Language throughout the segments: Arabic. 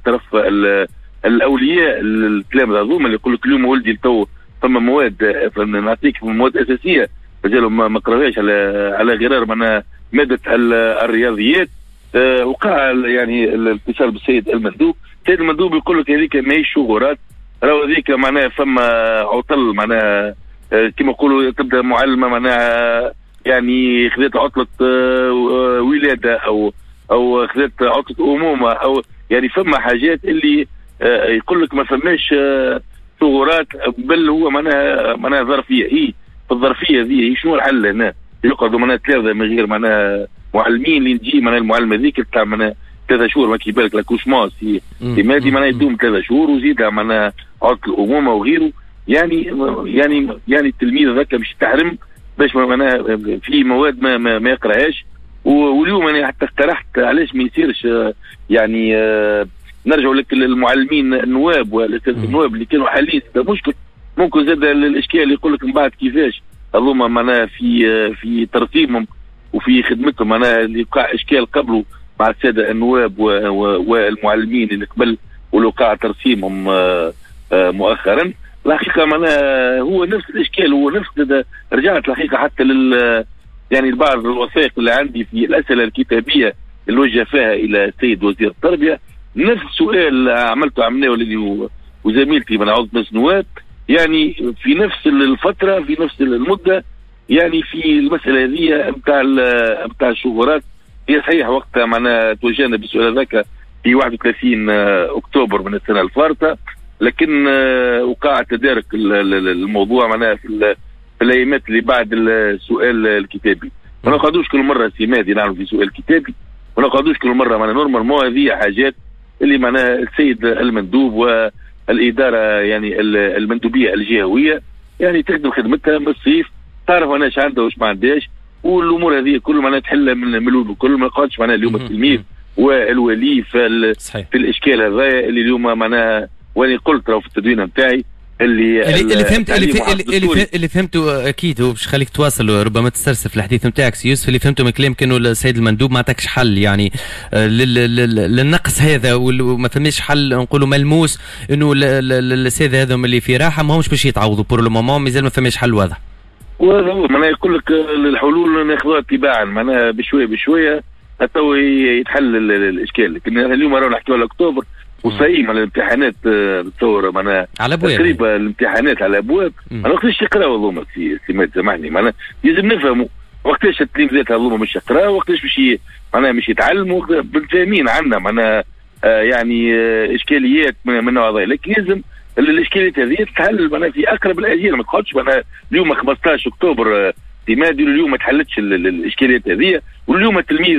طرف الاولياء التلامذه هذوما اللي يقول لك اليوم ولدي تو ثم مواد نعطيك مواد اساسيه رجال ما قراوهاش على غرار معناها ماده الرياضيات. وقع يعني الاتصال بالسيد المندوب. السيد المندوب يقول لك هذيك ماهيش شغورات، راهو هذيك معناها فما عطل معناها كما يقولوا تبدا معلمه معناها يعني خذت عطله ولاده او خذت عطله امومه او يعني فما حاجات اللي يقول لك ما فماش ثغرات، بل هو معناها ظرفيه. في الظرفيه ذي شنو الحل هنا؟ يقعدوا معناها ثلاثه من غير معناها معلمين اللي نجي معناها المعلمه ذيك تاع معناها 3 شهور ما كيبالك لاكوشماس في مادي معناها يدوم 3 شهور وزيدها معناها عطل الامومه وغيره. يعني التلميذ هذاك مش تحرم باش معناها في مواد ما يقراهاش. واليوم انا حتى اقترحت علاش ما يصيرش يعني نرجعوا لك المعلمين النواب والاساتذه النواب اللي كانوا حالين مشكل. ممكن زاد الاشكال اللي يقول لك من بعد كيفاش هذوما معناها في ترتيبهم وفي خدمتهم معناها اللي وقع اشكال قبلوا مع الساده النواب والمعلمين اللي قبل واللي وقع ترسيمهم مؤخرا. الحقيقه معناها هو نفس الاشكال، هو نفس رجعت الحقيقه حتى يعني بعض الوثائق اللي عندي في الاسئله الكتابيه اللي وجه فيها الى السيد وزير التربيه نفس السؤال عملته عمناوي وزميلتي من عضو مجلس النواب، يعني في نفس الفتره في نفس المده، يعني في المساله هذه نتاع الشهورات. هي صحيح وقتها معناها توجهنا بالسؤال هذاك في 31 اكتوبر من السنه الفارطه، لكن وقع تدارك الموضوع معناها في الايامات اللي بعد السؤال الكتابي. ما نقعدوش كل مره سمادي نعمل في سؤال كتابي، ما نقعدوش كل مره معناها نورمال. هذه حاجات اللي معناها السيد المندوب والاداره يعني المندوبيه الجهويه يعني تخدم خدمتها بالصيف، تعرف انا ايش عندها وايش ما عندهاش، والامور هذه كل معناها تحلها من الاول وكل. ما نقعدش معناها اليوم التلميذ والولي في الاشكال هذا اللي اليوم معناها. وانا قلت راهو في التدوين نتاعي اللي فهمته اكيد هو باش خليك تواصل ربما تسترسل في الحديث نتاعك سي يوسف. اللي فهمته من كلامك انه السيد المندوب ما عطاكش حل يعني للنقص هذا، وما فماش حل نقولوا ملموس انه السيد هذوما اللي في راحه ما همش باش يتعوضوا بور لو مومون، مازال ما فماش حل واضح. وهذا هو معناها يقول لك الحلول ناخذها تباعا معناها بشويه حتى يتحل الاشكال. لكن اليوم راهو نحكيو على اكتوبر وصحيح على الامتحانات تصور معناها تقريبا الامتحانات على ابواب. انا وقتاش يقراو هذوما سمات سامحني معناها لازم نفهموا وقتاش التلاميذات هذوما مش يقراو وقتاش مش معناها مش يتعلموا بالفاهمين عندنا معناها يعني اشكاليات من النوع هذا. لكن لازم الاشكاليات هذه تتحل معناها في اقرب الاجيال. ما تقعدش معناها اليوم 15 اكتوبر اعتمادي اليوم ما تحلتش الاشكاليات هذه، واليوم التلميذ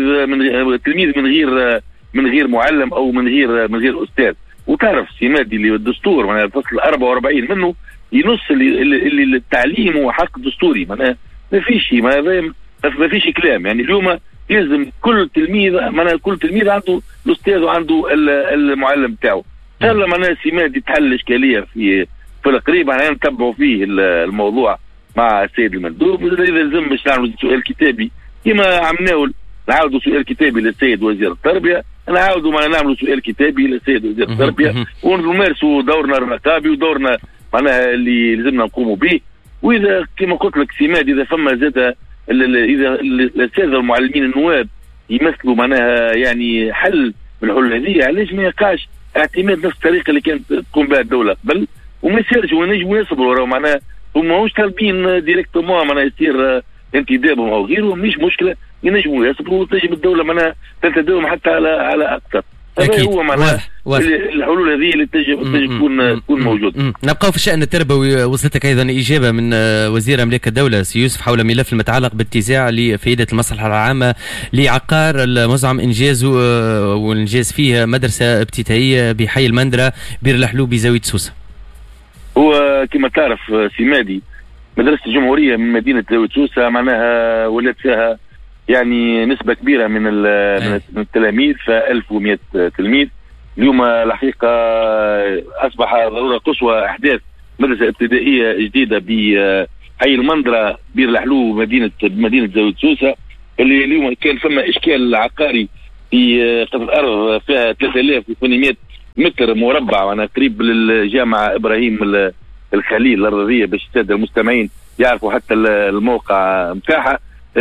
من غير معلم او من غير استاذ. وتعرف سمادي اللي الدستور معناها الفصل 44 منه ينص اللي التعليم هو حق دستوري. معناها ما فيش كلام. يعني اليوم يلزم كل تلميذ عنده الاستاذ وعنده المعلم بتاعه. ان شاء الله معناها سمادي تحل اشكاليه في القريب. احنا نتبعوا فيه الموضوع مع السيد المندوب. اذا لازم باش نعملوا سؤال كتابي كما عملناه نعاودوا سؤال كتابي للسيد وزير التربيه، نعاودوا نعملوا سؤال كتابي للسيد وزير التربيه ونمارسوا دورنا الرقابي ودورنا معناها اللي لازمنا نقوموا به. واذا كما قلت لك سماد اذا فما زاد اذا الاساتذه المعلمين النواب يمثلوا معناها يعني حل من الحلول هذه، علاش ما يقعش اعتماد نفس الطريقه اللي كانت تقوم بها الدوله قبل وما يصيرش ونجموا يصبروا معناها هم ماهوش طالبين ديريكتومون معناها يصير انتدابهم او غيره، مش مشكله ينجموا يصبروا وتنجم الدوله معناها تنتداوم حتى على اكثر. هذا هو معناها الحلول هذه اللي تنجم تكون موجوده. نبقاو في الشأن التربوي. وصلتك ايضا اجابه من وزير املاك الدوله سي يوسف حول ملف المتعلق باتزاع لفائده المصلحه العامه لعقار المزعم انجازه والانجاز فيه مدرسه ابتدائيه بحي المندره بير الحلو بزاويه سوسه. هو كما تعرف سمادي مدرسه الجمهوريه من مدينه زاويه سوسه معناها ولات فيها يعني نسبة كبيرة من التلاميذ، ف 1100 تلميذ. اليوم الحقيقة أصبح ضرورة قصوى إحداث مدرسة ابتدائية جديدة بحي المندرة بير الحلو مدينة زاوية سوسة، اللي اليوم كان فما إشكال عقاري في قطعة أرض فيها 3800 متر مربع، وانا قريب للجامعه ابراهيم الخليل الارضيه، باش الساده المستمعين يعرفوا حتى الموقع نتاعها.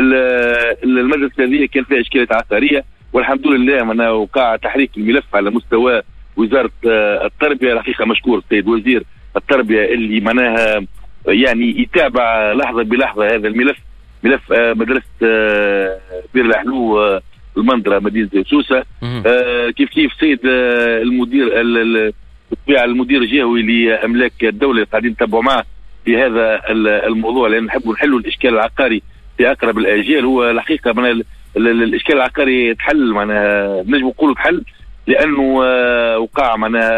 المدرسه هذه كان فيها اشكالات عقاريه، والحمد لله معناها وقع تحريك الملف على مستوى وزاره التربيه. الحقيقه مشكور السيد وزير التربيه اللي معناها يعني يتابع لحظه بلحظه هذا الملف، ملف مدرسه بير الحلو المنظره مدينه سوسه. كيف سيد المدير بالطبيعه المدير الجهوي لاملاك الدوله قاعدين نتابعوا معه في هذا الموضوع، لان نحبوا نحلوا الاشكال العقاري في اقرب الاجيال. هو الحقيقه من الاشكال العقاري يتحل، معناها نجم نقولوا تحل، لانه وقع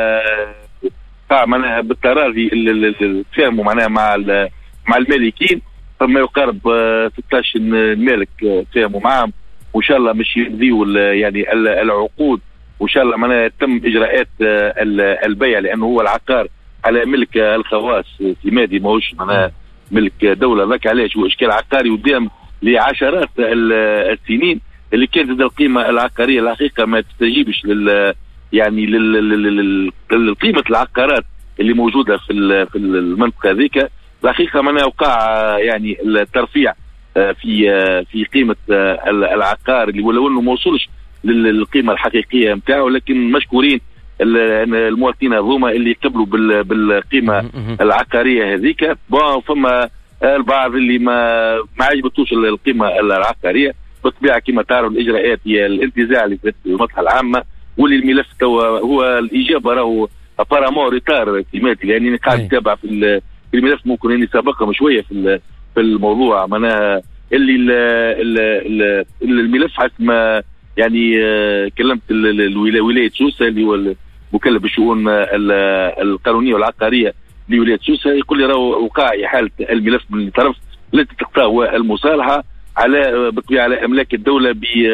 معناها بالتراضي تفاهموا معناها مع المالكين، فما يقارب 16 مالك تفاهموا معهم، وان شاء الله مش يمضيوا يعني العقود، وان شاء الله معناها تم اجراءات البيع، لانه هو العقار على ملك الخواص في مادي، ماهوش معناها ملك دوله. ذاك علاش هو اشكال عقاري قدام لعشرات السنين، اللي كانت القيمه العقاريه الحقيقه ما تستجيبش يعني للقيمه العقارات اللي موجوده في المنطقه ذيك. الحقيقه معناها وقع يعني الترفيع في قيمه العقار، اللي ولو انه ما وصلش للقيمه الحقيقيه نتاعو، لكن مشكورين المواطنين هذوما اللي يقبلوا بالقيمه العقاريه هذيك. فما البعض اللي ما عجبتوش القيمه العقاريه، بالطبيعه كما تعرفوا الاجراءات هي الانتزاع اللي في المصلحه العامه، واللي الملف هو الاجابه راهو ابارامون ريتار اعتمادي، لاني قاعد نتابع في الملف، ممكن اني سابقهم شويه في الموضوع. معناها اللي الملف حسب ما يعني كلمت ولايه سوسه اللي هو المكلف بالشؤون القانونيه والعقاريه لولايه سوسه، يقول لي راهو وقع احاله الملف من الطرف التي تقتضي المصالحه على بالطبيعه على املاك الدوله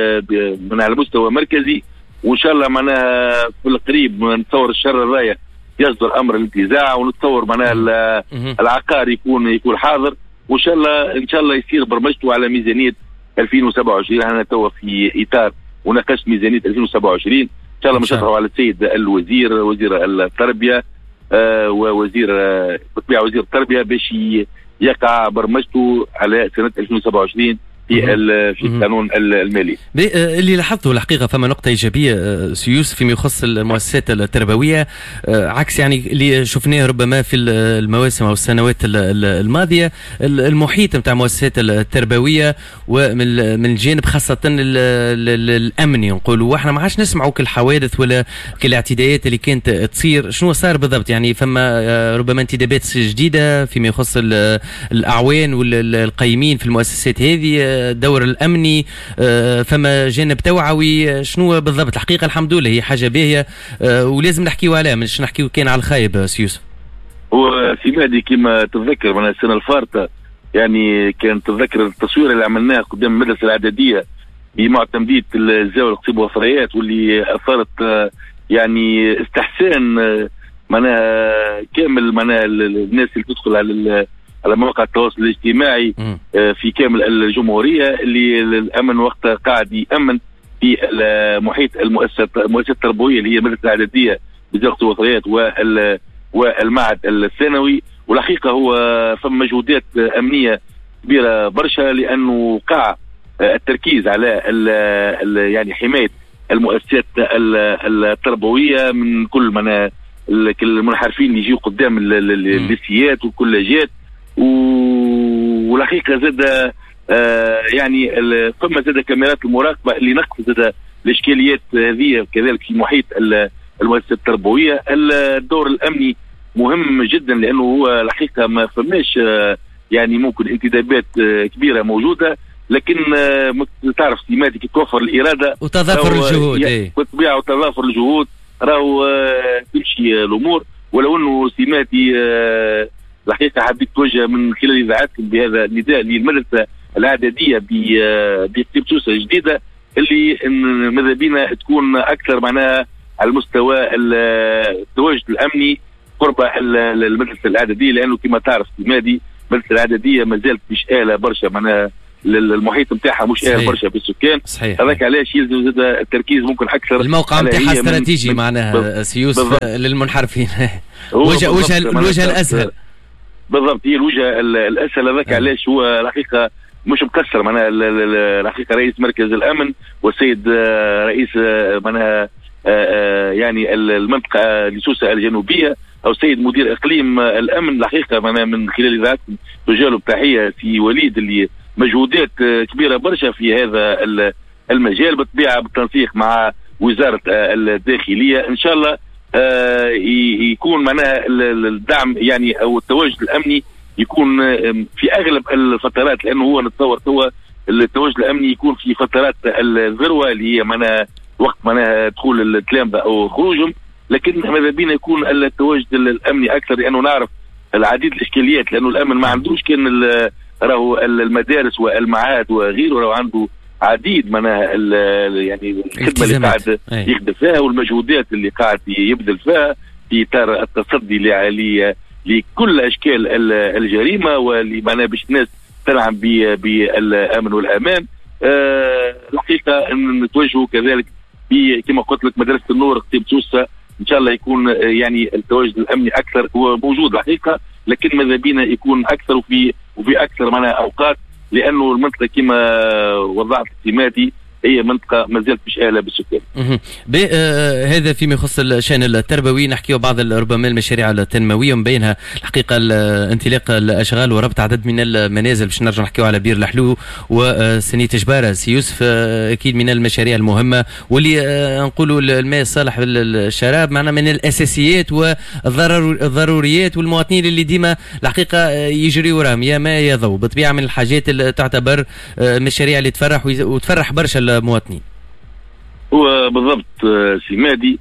من على مستوى مركزي، وان شاء الله معناها في القريب نتصور الشهر الرايه يصدر امر الانتزاع، ونتصور معناها العقار يكون حاضر، وان شاء الله يصير برمجته على ميزانيه 2027. احنا توا في اطار وناقشت ميزانيه 2027 ان شاء الله مشرفه على السيد الوزير وزير التربيه ووزير بالطبيعه وزير التربيه باش يقع برمجته على سنه 2027 في القانون المالي. اللي لاحظته الحقيقه فما نقطه ايجابيه سيوسف فيما يخص المؤسسات التربويه، عكس يعني اللي شفناه ربما في المواسم او السنوات الماضيه. المحيط نتاع المؤسسات التربويه ومن الجانب خاصه الامني نقولوا، واحنا ما عادش نسمعوا كل الحوادث ولا كل الاعتداءات اللي كانت تصير. شنو صار بالضبط؟ يعني فما ربما انتدابات جديده فيما يخص الاعوان والقيمين في المؤسسات هذه، الدور الامني، فما جانب توعوي، شنو بالضبط؟ الحقيقه الحمد لله هي حاجه باهيه ولازم نحكيوا عليها، مش نحكيوا كان على الخايب سيوسف. هو في مادي كما تتذكر من السنه الفارطه، يعني كان تتذكر التصوير اللي عملناه قدام المدرسه الاعداديه بمعتمديه الزاويه القصيب والثريات، واللي اثارت يعني استحسان معناها كامل معناها الناس اللي تدخل على مواقع التواصل الاجتماعي في كامل الجمهوريه، اللي الامن وقتها قاعد يامن في محيط المؤسسات التربويه اللي هي المدرسه الاعداديه بوزاره الوطنيات والمعهد الثانوي. والحقيقه هو فما مجهودات امنيه كبيره برشا، لانه وقع التركيز على يعني حمايه المؤسسات التربويه من كل المنحرفين اللي يجيوا قدام الليسيات والكلاجات. والحقيقه زاد يعني فما زاد كاميرات المراقبه اللي نقصت زاد الاشكاليات هذه، كذلك في محيط المؤسسات التربويه. الدور الامني مهم جدا، لانه هو الحقيقه ما فماش يعني ممكن انتدابات كبيره موجوده، لكن تعرف سيماتك توفر الاراده وتضافر الجهود، بالطبيعه وتضافر الجهود راهو تمشي الامور. ولو انه سيماتي الحقيقه حبيت توجه من خلال اذاعتكم بهذا النداء للمدرسه الاعداديه بقصيب سوسه جديده، اللي ماذا بينا تكون اكثر معناها على المستوى التواجد الامني قرب المدرسه الاعداديه، لانه كما تعرف سيمادي المدرسه الاعداديه ما زالت مش آلة برشا معناها المحيط نتاعها مش اهل برشا بالسكان. هذاك علاش يلزم زاد التركيز ممكن اكثر. الموقع نتاعها استراتيجي معناها سي يوسف للمنحرفين. الوجه الاسهل بالضبط، هي الوجهه الاسهل. هذاك علاش هو الحقيقه مش مكسر معناها الحقيقه رئيس مركز الامن والسيد رئيس معناها يعني المنطقه لسوسه الجنوبيه او السيد مدير اقليم الامن. الحقيقه معناها من خلال اذاعتكم تجاوب تحيه في وليد اللي مجهودات كبيره برشا في هذا المجال، بالطبيعه بالتنسيق مع وزاره الداخليه. ان شاء الله يكون معناها الدعم يعني او التواجد الامني يكون في اغلب الفترات، لانه هو نتصور هو التواجد الامني يكون في فترات الذروه اللي هي معناها وقت معناها دخول التلامذه او خروجهم، لكن ماذا بينا يكون التواجد الامني اكثر، لانه نعرف العديد الاشكاليات، لانه الامن ما عندوش كان راهو المدارس والمعاهد وغيره، راهو عنده عديد معناها يعني الخدمه اللي قاعد يخدم فيها والمجهودات اللي قاعد يبذل فيها في اطار التصدي لكل اشكال الجريمه، واللي معناها باش الناس تنعم بالامن والامان. الحقيقه ان نتوجهوا كذلك كما قلت لك مدرسه النور قطيب سوسه، ان شاء الله يكون يعني التواجد الامني اكثر. هو موجود الحقيقه، لكن ماذا بينا يكون اكثر وفي اكثر معناها اوقات، لانه المنطقه كما وضعت سماتي هي منطقه ما زالت مش اهله بالسكان. هذا فيما يخص الشان التربوي. نحكيو بعض ربما المشاريع التنمويه من بينها الحقيقه انطلاق الاشغال وربط عدد من المنازل، باش نرجع نحكيو على بير الحلو وسنية جباره. سي يوسف اكيد من المشاريع المهمه واللي نقولوا الماء الصالح للشراب معنا من الاساسيات والضروريات، والمواطنين اللي ديما الحقيقه يجري وراهم يا ما يا ضوء، بطبيعه من الحاجات اللي تعتبر مشاريع اللي تفرح وتفرح برشا المواطنين. هو بالضبط سي مادي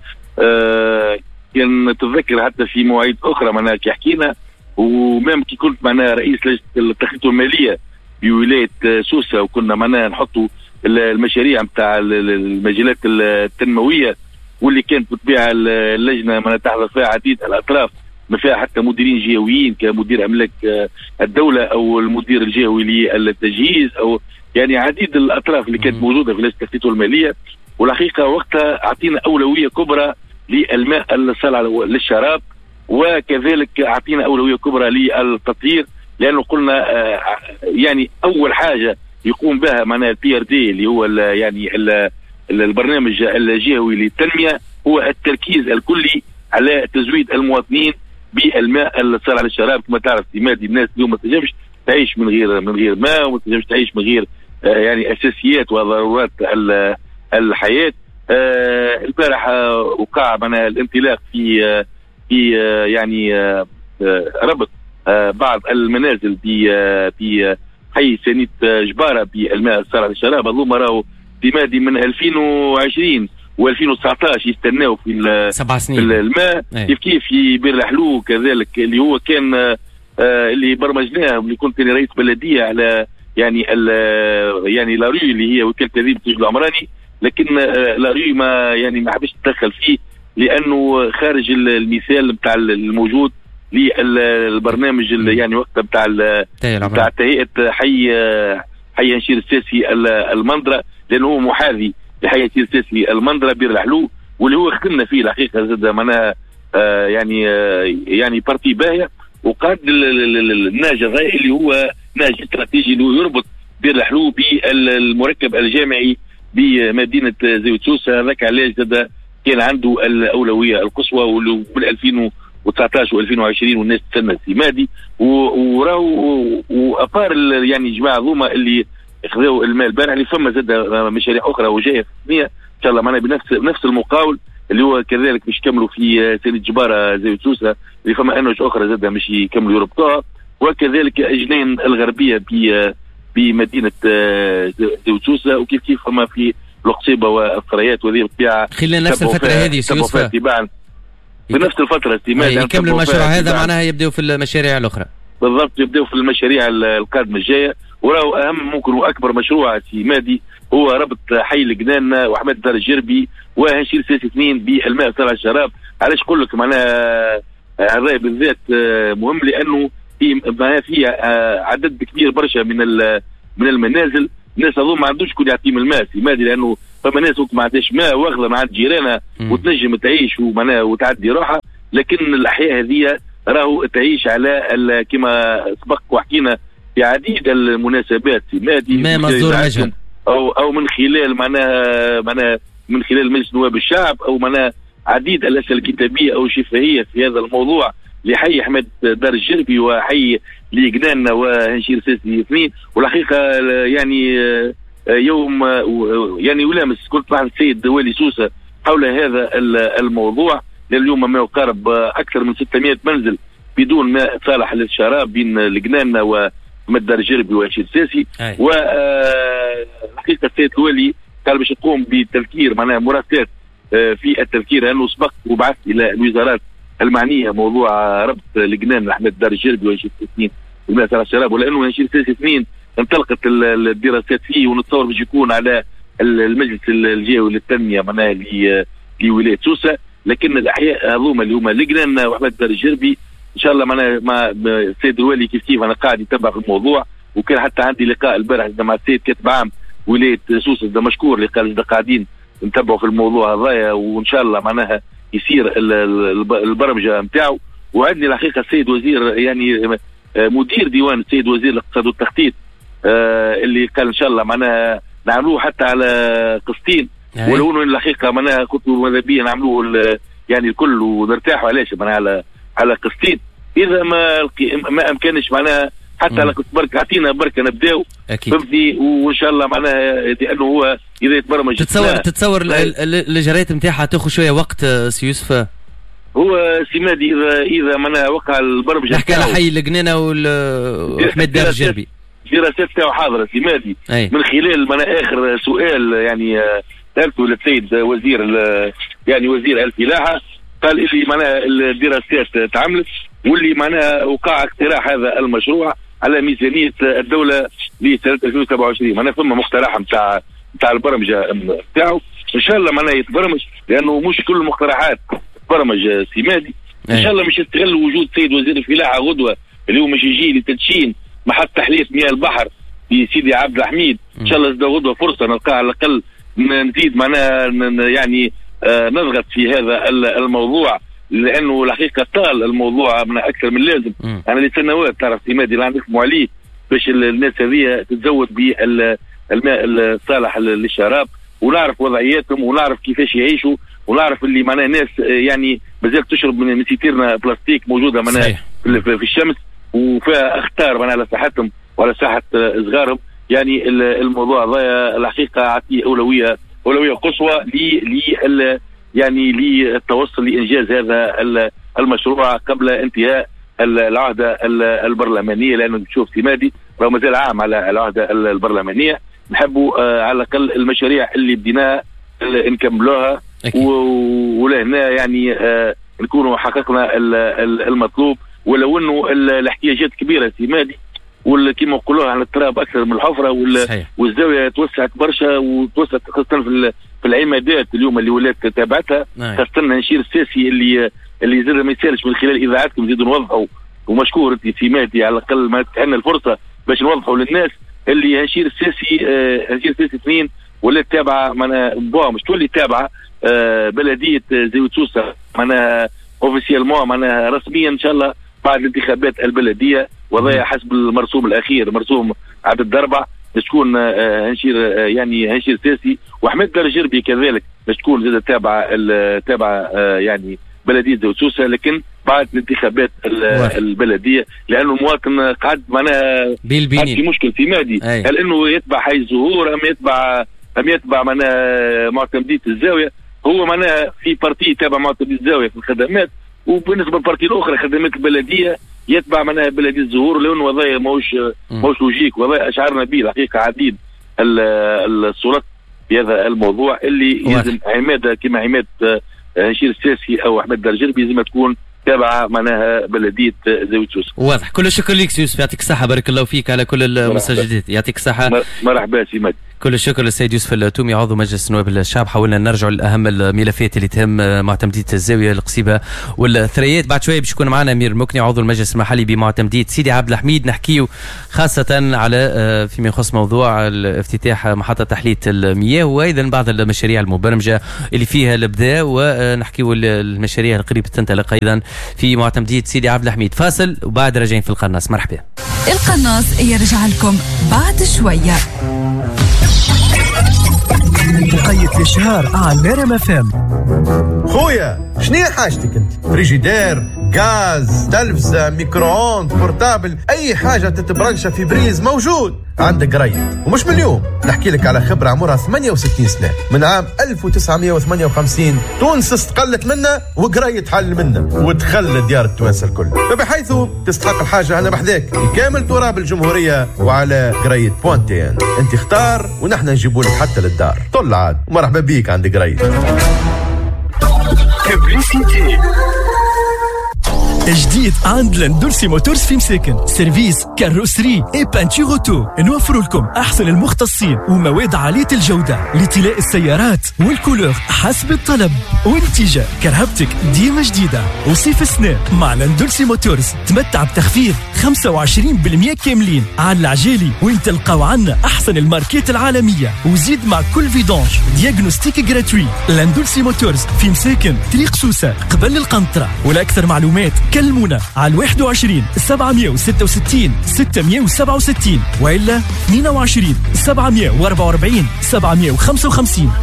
كان تتذكر حتى في مواعيد اخرى معناها كي حكينا، ومام كي كنت معناها رئيس لجنه التخطيط الماليه بولايه سوسه، وكنا معناها نحطوا المشاريع نتاع المجالات التنمويه، واللي كانت بالطبيعه اللجنه معناها تحضر فيها عديد الاطراف، ما فيها حتى مديرين جهويين كمدير املاك الدوله او المدير الجهوي للتجهيز او يعني عديد الاطراف اللي كانت موجوده في لجنه التخطيط الماليه. والحقيقه وقتها اعطينا اولويه كبرى للماء الصالح للشراب، وكذلك اعطينا اولويه كبرى للتطهير، لانه قلنا يعني اول حاجه يقوم بها معناها البي ار دي اللي هو يعني البرنامج الجهوي للتنميه هو التركيز الكلي على تزويد المواطنين بالماء الصالح للشراب. كما تعرف ديمادي الناس اليوم ما تنجمش تعيش من غير ماء، وما تنجمش تعيش من غير يعني اساسيات وضرورات الحياه. البارح وقع معنا الانطلاق في يعني ربط بعض المنازل في حي سنية جباره بالماء الصالح للشراب. هذوما راهو ديمادي من 2020 و2019 يستناو في 7 سنين في الماء. كيف في بير الحلو كذلك اللي هو كان اللي برمجناه، واللي كنت انا رئيس بلديه على يعني يعني لاري اللي هي وكاله تدريب التجديد العمراني، لكن لاري ما يعني ما حبش تدخل فيه لانه خارج المثال نتاع الموجود للبرنامج يعني وقت نتاع تهيئه حي انشير الساسي المنظره، لانه هو محاذي لحي انشير الساسي المنظره بير الحلو، واللي هو خدمنا فيه الحقيقه زاد معناها يعني بارتي باهيه. وقاد النهج الرائي اللي هو نهج استراتيجي اللي هو يربط بير الحلو بالمركب الجامعي بمدينه زاويه سوسه. هذاك علاش زاد كان عنده الاولويه القصوى، ومن 2019 و2020 والناس تستنى السمادي وراهو وابار يعني جماعه ذوما اللي اخذوا المال البارح اللي فما زاد مشاريع اخرى وجايه ان شاء الله معنا بنفس المقاول اللي هو كذلك مش يكملوا في سنة جباره زي سوسه، اللي فما انواج اخرى زاد مش يكملوا يربطوها، وكذلك اجنان الغربيه بمدينه زي سوسه، وكيف كيف فما في القصيبه والقريات وهذه بالطبيعه خلال نفس الفتره هذه سوسه بنفس الفتره استماد يكملوا المشروع هذا معناها يبداوا في المشاريع الاخرى. بالضبط يبداوا في المشاريع القادمه الجايه، وراهو اهم ممكن واكبر مشروع استمادي هو ربط حي الجنان وحماد دار الجربي وهنشيل سياسي 2 بالماء الصالح للشراب. علاش نقول لك معناها هذا بالذات مهم، لانه فيها عدد كبير برشا من المنازل. الناس هذوما ما عندوش كل يعطيهم الماء سيمادي، لانه فما ناس ما عندهاش ماء واخذه من عند جيرانها وتنجم تعيش وتعدي روحها. لكن الاحياء هذه راهو تعيش على كما سبق وحكينا في عديد المناسبات سيمادي، ما مصدور مجهد او من خلال معناها من خلال مجلس نواب الشعب، او معناها عديد الاسئله الكتابيه او شفهيه في هذا الموضوع لحي احمد دار الجربي وحي لجناننا وهنشير ساسي اثنين. والحقيقه يعني يوم يعني ولامس كنت مع السيد والي سوسه حول هذا الموضوع، لان اليوم ما يقارب اكثر من 600 منزل بدون ماء صالح للشراب بين لجناننا واحمد دار الجربي وهنشير ساسي. والحقيقه السيد الوالي قال باش يقوم بتذكير معناها مراسلات في التذكير، انه سبق وبعث الى الوزارات المعنيه موضوع ربط لجنان احمد دار الجربي وهنشير ساسي والماء صالح الشراب، ولانه هنشير ساسي اثنين انطلقت الدراسات فيه، ونتصور باش يكون على المجلس الجهوي للتنميه معناها لولايه سوسه. لكن الاحياء هذوما اللي هما لجنان واحمد دار الجربي ان شاء الله معناها مع السيد الوالي كيف انا قاعد يتبع في الموضوع، وكان حتى عندي لقاء البارح مع السيد كاتب عام ولايه سوسه مشكور اللي قال قاعدين نتبعوا في الموضوع هذايا، وان شاء الله معناها يصير البرمجه نتاعو. وعندني الحقيقه السيد وزير يعني مدير ديوان السيد وزير الاقتصاد والتخطيط اللي قال ان شاء الله معناها نعملوه حتى على قسطين، ولو انه الحقيقه معناها كنت ماذا بيا نعملوه يعني الكل ونرتاحوا علاش معناها على قسطين. اذا ما امكنش معناها حتى على برك اعطينا بركه نبداو فهمتني، وان شاء الله معناها لانه هو اذا يتبرمج تتصور الاجراءات نتاعها تاخذ شويه وقت سي يوسف. هو سيمادي اذا معناها وقع البرمجه نحكي على حي الجنينه واحمد دار الجربي دراسات تاعو حاضره سيمادي من خلال معناها اخر سؤال يعني سالته للسيد وزير يعني وزير الفلاحه، قال اللي معناها الدراسات تعملت واللي معناها وقع اقتراح هذا المشروع على ميزانيه الدوله لسنه 2027. معناها ثم مقترح نتاع البرمجه نتاعو ان شاء الله معناها يتبرمج، لانه مش كل المقترحات تبرمج سيمادي. ان شاء الله مش يستغل وجود سيد وزير الفلاحه غدوه اللي هو مش يجي لتدشين محط تحليه مياه البحر في سيدي عبد الحميد. ان شاء الله غدوه فرصه نلقاها على الاقل نزيد معناها يعني نضغط في هذا الموضوع، لانه الحقيقه طال الموضوع من اكثر من لازم. انا لسنوات تعرف سيمادي اللي نخدموا عليه باش الناس هذه تتزود بالماء الصالح للشراب، ونعرف وضعياتهم ونعرف كيفاش يعيشوا، ونعرف اللي معناها ناس يعني مازالت تشرب من سيتيرنا بلاستيك موجوده معناها في الشمس وفيها اخطار معناها على صحتهم وعلى صحه صغارهم. يعني الموضوع هذا الحقيقه عطيه اولويه قصوى يعني للتوصل لانجاز هذا المشروع قبل انتهاء العهده البرلمانيه، لانه نشوف سيمادي راه مازال عام على العهده البرلمانيه. نحبوا على الاقل المشاريع اللي بديناها نكملوها ولهنا يعني نكونوا حققنا المطلوب، ولو انه الاحتياجات كبيره سيمادي كما نقولوها على التراب اكثر من الحفره والزاويه توسعت برشا، وتوسعت خاصه في العمادات اليوم اللي ولات تابعتها، خاصه نشير الساسي اللي زاد ما يسالش من خلال اذاعتكم زيدوا نوضحوا، ومشكور انت سيمادي على الاقل ما تحنا الفرصه باش نوضحوا للناس اللي هنشير الساسي اثنين ولات تابعه معناها مش تولي تابعه بلديه زاويه سوسه معناها اوفيسيالمون معناها رسميا ان شاء الله بعد الانتخابات البلديه، وضعها حسب المرسوم الاخير مرسوم عدد ضربه باش تكون هنشير ساسي واحمد دار الجربي كذلك باش تكون زاد تابعه يعني بلديه زاويه سوسه، لكن بعد الانتخابات البلديه، لانه المواطن قعد معناها في مشكل في مادي هل انه يتبع حي الزهور ام يتبع معناها معتمديه الزاويه. هو معناها في بارتي تابع معتمديه الزاويه في الخدمات، وبالنسبه للبارتي الاخرى خدمات البلديه يتبع معناها بلديه الزهور، لانه وضعيه ماهوش لوجيك. وضعيه اشعرنا به الحقيقه عديد الصورات في هذا الموضوع اللي لازم عماده كما عماد هنشير الساسي او احمد دار الجربي لازم تكون تابعه معناها بلديه زاويه سوسه. واضح. كل الشكر لك يوسف، يعطيك الصحه، بارك الله فيك على كل المساجدات، يعطيك الصحه. مرحبا سي مجد. كل الشكر للسيد يوسف التومي عضو مجلس نواب الشعب. حاولنا نرجع لأهم الملفات اللي تهم معتمدية الزاوية القصيبة والثريات. بعد شوية باش يكون معنا أمير المكني عضو المجلس المحلي بمعتمدية سيدي عبد الحميد، نحكيه خاصة على فيما يخص موضوع افتتاح محطة تحلية المياه وأيضا بعض المشاريع المبرمجة اللي فيها الابداع، ونحكيه المشاريع القريبة تنطلق أيضا في معتمدية سيدي عبد الحميد. فاصل وبعد راجعين في القناص. مرحبا. القناص يرجع لكم بعد شوية. مقيد الشهر على ريم اف ام. خويا شنو حاجتك انت؟ فريجيدير، غاز، تلفزة، ميكرووند، بورتابل، اي حاجه تتبرنشها في بريز موجود عندك قريت. ومش من اليوم، نحكي لك على خبره عمرها 68 سنه. من عام 1958 تونس استقلت منا وقريت حل منا وتخلى ديار التوانسه الكل، فبحيث تستحق الحاجه انا بحذاك كامل تراب الجمهوريه وعلى قريت بوانتين. انت اختار ونحن نجيبوا لك حتى للدار. طل عاد ومرحبا بيك عند قريت. جديد عند لاندولسي موتورز في مساكن، سيرفيس كاروسري اي بانتور اوتو. نوفر لكم احسن المختصين ومواد عاليه الجوده لطلاء السيارات والكولور حسب الطلب. والنتيجه كرهبتك ديما جديده. وصيف السنه مع لاندولسي موتورز تمتع بتخفيض 25% كاملين على العجالي، وين تلقاو عنا احسن الماركات العالميه. وزيد مع كل فيدونج دياغنوستيك جراتوي. لاندولسي موتورز في مساكن طريق سوسه قبل القنطره. ولاكثر معلومات كلمونا على 21 766 667 وإلا 22 744 755.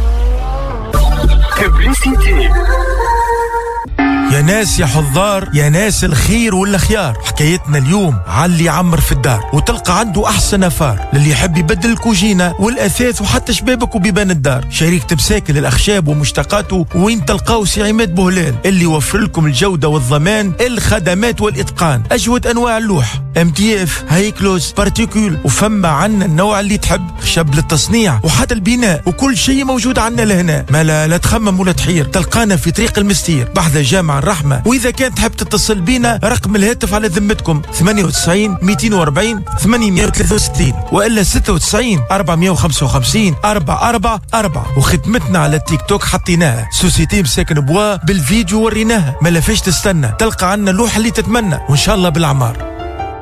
يا ناس يا حضار، يا ناس الخير والخيار، حكايتنا اليوم على اللي يعمر في الدار وتلقى عنده احسن افار، للي يحب يبدل الكوجينه والاثاث وحتى شبابك وبيبان الدار. شركه مساكن الاخشاب ومشتقاته، وين تلقاو سي عماد بوهلال اللي يوفر لكم الجوده والضمان، الخدمات والاتقان، اجود انواع اللوح، MDF، هايكلوز، بارتيكول، وفما عنا النوع اللي تحب، خشب للتصنيع وحتى البناء، وكل شيء موجود عنا لهنا. ما لا تخمم ولا تحير، تلقانا في طريق المستير بحذا جامع الرحمة. وإذا كان تحب تتصل بينا رقم الهاتف على ذمتكم 98 240 863 وإلا 96 455 444. وختمتنا على التيك توك حطيناها سوسيتي مساكن بوا بالفيديو وريناها. ما لافاش تستنى، تلقى عنا اللوحة اللي تتمنى وإن شاء الله بالعمار.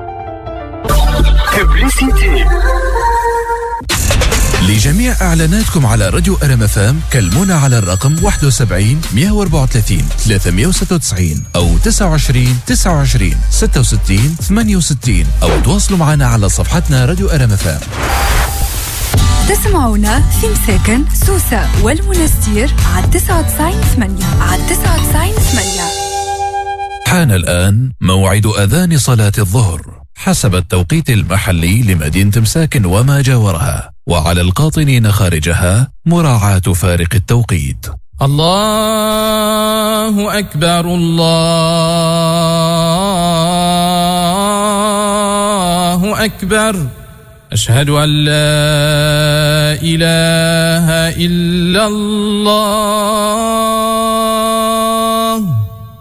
لجميع إعلاناتكم على راديو RMFM كلمونا على الرقم 71 134 396 أو 29 29 66 68 أو تواصلوا معنا على صفحتنا راديو RMFM. تسمعونا في مساكن سوسة والمنستير على 99.8 على 99.8. حان الآن موعد أذان صلاة الظهر حسب التوقيت المحلي لمدينة مساكن وما جاورها، وعلى القاطنين خارجها مراعاة فارق التوقيت. الله أكبر الله أكبر، أشهد أن لا إله إلا الله.